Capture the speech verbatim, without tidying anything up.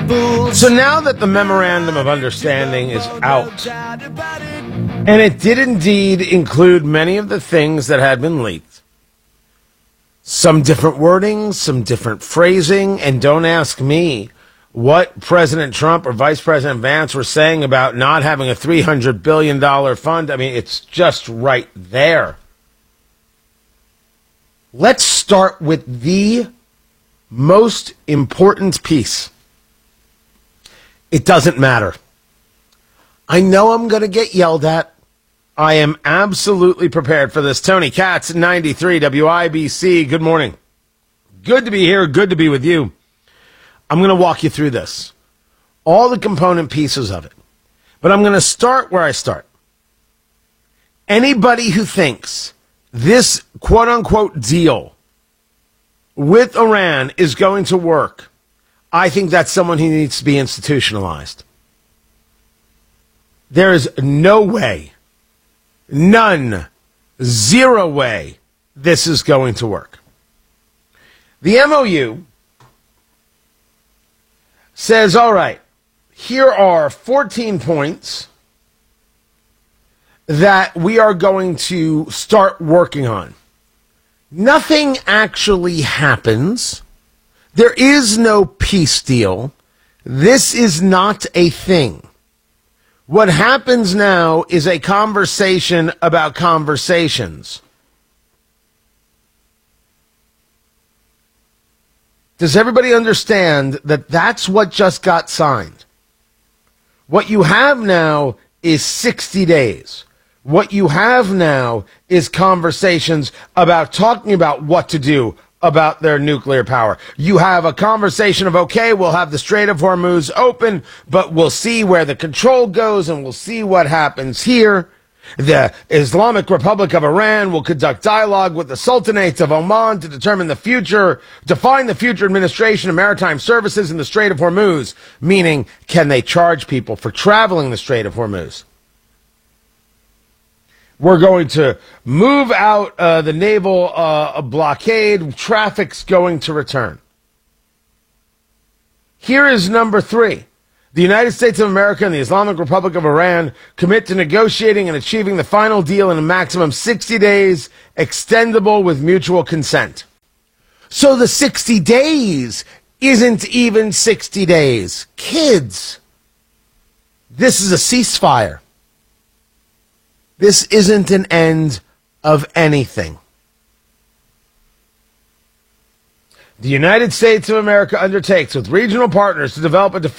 So now that the memorandum of understanding is out, and it did indeed include many of the things that had been leaked, some different wording, some different phrasing, and don't ask me what President Trump or Vice President Vance were saying about not having a three hundred billion dollars fund. I mean, it's just right there. Let's start with the most important piece. It doesn't matter. I know I'm going to get yelled at. I am absolutely prepared for this. Tony Katz, ninety-three W I B C. Good morning. Good to be here. Good to be with you. I'm going to walk you through this. All the component pieces of it. But I'm going to start where I start. Anybody who thinks this quote-unquote deal with Iran is going to work, I think that's someone who needs to be institutionalized. There is no way, none, zero way this is going to work. The M O U says, all right, here are fourteen points that we are going to start working on. Nothing actually happens. There is no peace deal. This is not a thing. What happens now is a conversation about conversations. Does everybody understand that that's what just got signed? What you have now is sixty days. What you have now is conversations about talking about what to do about their nuclear power. You have a conversation of, okay, we'll have the Strait of Hormuz open, but we'll see where the control goes and we'll see what happens here. The Islamic Republic of Iran will conduct dialogue with the Sultanate of Oman to determine the future, define the future administration of maritime services in the Strait of Hormuz, meaning can they charge people for traveling the Strait of Hormuz? We're going to move out uh, the naval uh, blockade. Traffic's going to return. Here is number three. The United States of America and the Islamic Republic of Iran commit to negotiating and achieving the final deal in a maximum sixty days, extendable with mutual consent. So the sixty days isn't even sixty days. Kids, this is a ceasefire. This isn't an end of anything. The United States of America undertakes with regional partners to develop a defense